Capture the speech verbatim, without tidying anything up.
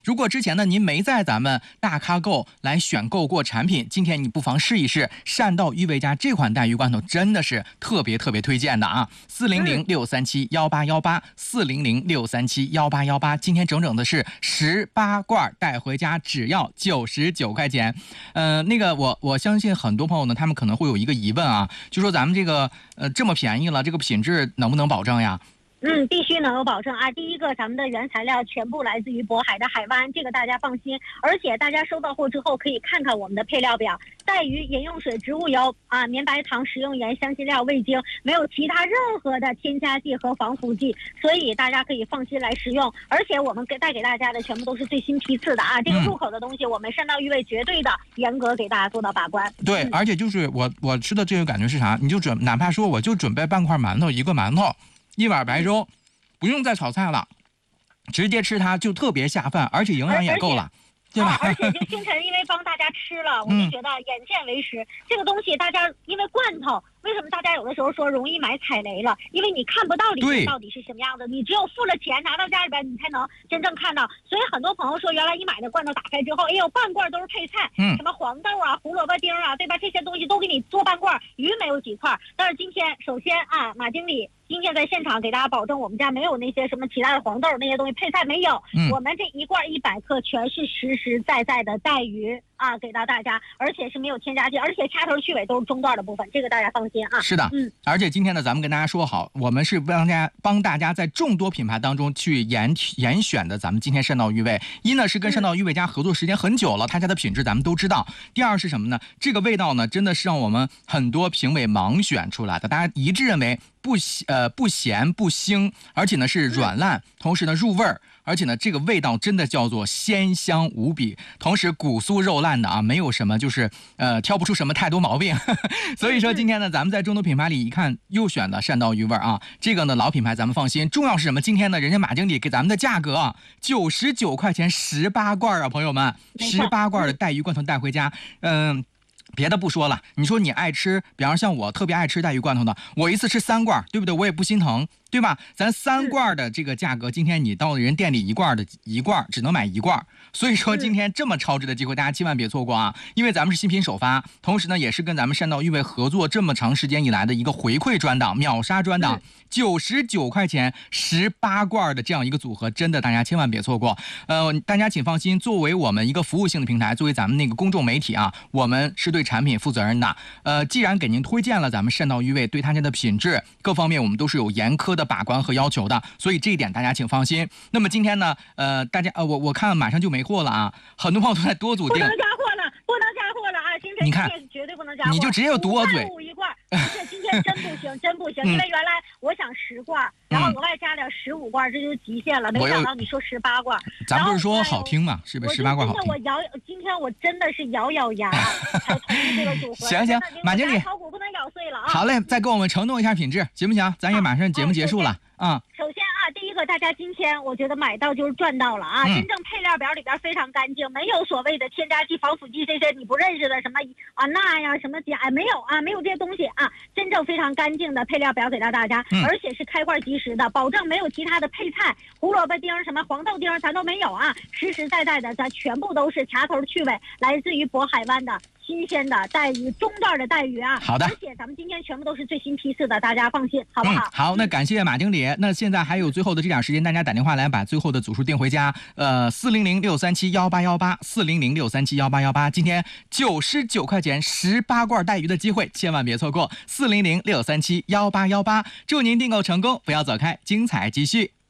如果之前呢您没在咱们大咖购来选购过产品，今天你不妨试一试善道育味家这款带鱼罐头，真的是特别特别推荐的啊！四零零六三七幺八幺八，四零零六三七幺八幺八，今天整整的是十八罐带回家，只要九十九块钱。呃，那个我我相信很多朋友呢，他们可能会有一个疑问啊，就说咱们这个呃这么便宜了，这个品质能不能保证呀？ 嗯，必须能有保证啊！第一个，咱们的原材料全部来自于渤海的海湾，这个大家放心。而且大家收到货之后可以看看我们的配料表，带鱼、饮用水、植物油啊、绵白糖、食用盐、香辛料、味精，没有其他任何的添加剂和防腐剂，所以大家可以放心来食用。而且我们给带给大家的全部都是最新批次的啊，这个入口的东西，我们善道育味绝对的严格给大家做到把关。 对， 嗯、 而且就是我我吃的这个感觉是啥？你就准哪怕说我就准备半块馒头，一个馒头，一碗白粥。不用再炒菜了，直接吃它就特别下饭，而且营养也够了，对吧？ 啊、而且就清晨因为帮大家吃了，我就觉得眼见为实。嗯、这个东西大家因为罐头，为什么大家有的时候说容易买踩雷了？因为你看不到里面到底是什么样的，你只有付了钱拿到家里边，你才能真正看到。所以很多朋友说，原来一买的罐头打开之后，哎呦，半罐都是配菜，嗯，什么黄豆啊、胡萝卜丁啊，对吧？这些东西都给你做半罐，鱼没有几块。但是今天，首先啊，马经理。今天在现场给大家保证，我们家没有那些什么其他的黄豆那些东西，配菜没有。嗯、我们这一罐一百克全是实实在在的带鱼啊，给到大家，而且是没有添加剂，而且掐头去尾都是中段的部分，这个大家放心啊。 是的，嗯。而且今天呢，咱们跟大家说好，我们是帮大家帮大家在众多品牌当中去严严选的，咱们今天善道育味。一呢是跟善道育味家合作时间很久了，他家的品质咱们都知道。第二是什么呢？这个味道呢，真的是让我们很多评委盲选出来的，大家一致认为。不呃不咸不腥，而且呢是软烂，同时呢入味儿，而且呢这个味道真的叫做鲜香无比，同时骨酥肉烂的啊，没有什么就是呃挑不出什么太多毛病。所以说今天呢，咱们在众多品牌里一看又选了善道鱼味啊，这个呢老品牌咱们放心。重要是什么？今天呢人家马经理给咱们的价格啊，九十九块钱十八罐啊，朋友们，十八罐的带鱼罐头带回家，嗯、呃。别的不说了，你说你爱吃，比方像我特别爱吃带鱼罐头的，我一次吃三罐，对不对？我也不心疼，对吧？咱三罐的这个价格，今天你到人店里一罐的一罐只能买一罐，所以说今天这么超值的机会，大家千万别错过啊！因为咱们是新品首发，同时呢也是跟咱们善道育味合作这么长时间以来的一个回馈专档、秒杀专档，九十九块钱十八罐的这样一个组合，真的大家千万别错过。呃，大家请放心，作为我们一个服务性的平台，作为咱们那个公众媒体啊，我们是对产品负责任的。呃，既然给您推荐了咱们善道育味，对他家的品质各方面我们都是有严苛的把关和要求的，所以这一点大家请放心。那么今天呢，呃，大家呃，我我看马上就没货了啊，很多朋友都在多组订， 不能加货了，不能加货了啊！今天你看绝对不能加货， 你就直接有堵我嘴。 一罐，而且今天真不行，真不行，因为原来我想十罐，然后额外加点十五罐，这就是极限了。没想到你说十八罐， 咱不是说好听嘛，是不是十八罐好听？ 我咬，今天我真的是咬咬牙才同意这个组合。 行行，马经理， 炒股不能咬碎了啊！ 好嘞，再跟我们承诺一下品质，行不行？咱也马上节目结束了啊。 首先啊，第一个，大家今天我觉得买到就是赚到了啊！真正配料表里边非常干净，没有所谓的添加剂、防腐剂这些你不认识的什么啊钠呀、什么钾，没有啊，没有这些东西啊，真正非常干净的配料表给到大家，而且是开罐即食的，保证没有其他的配菜、胡萝卜丁、什么黄豆丁咱都没有啊，实实在在的，咱全部都是掐头去尾，来自于渤海湾的。新鲜的带鱼，中段的带鱼啊！ 好的， 而且咱们今天全部都是最新批次的，大家放心，好不好？ 嗯、好，那感谢马经理。那现在还有最后的这点时间，大家打电话来把最后的组数订回家。呃，四零零六三七幺八幺八，四零零六三七幺八幺八。今天九十九块钱十八罐带鱼的机会，千万别错过。四零零六三七幺八幺八，祝您订购成功，不要走开，精彩继续。